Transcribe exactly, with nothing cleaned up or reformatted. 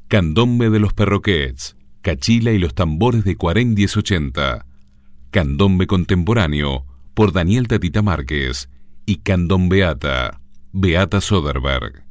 Candombe de los Perroquets, Cachila y los tambores de Cuarén diez ochenta. Candombe contemporáneo por Daniel Tatita Márquez y Candombeata, Beata Soderberg.